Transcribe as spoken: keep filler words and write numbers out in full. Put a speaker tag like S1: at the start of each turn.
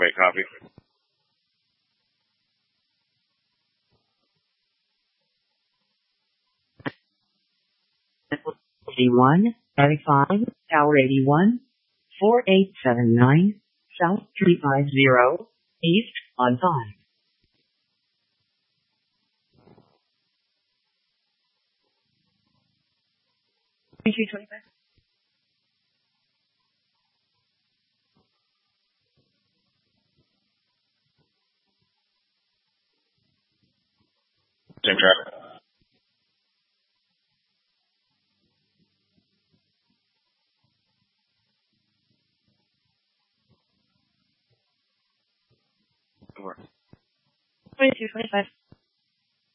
S1: make copy.
S2: eighty-one, thirty-five, Tower eighty-one, four eight seven nine, South three five zero, East, on five. twenty-two twenty-five.
S1: Same traffic.
S2: twenty-two twenty-five.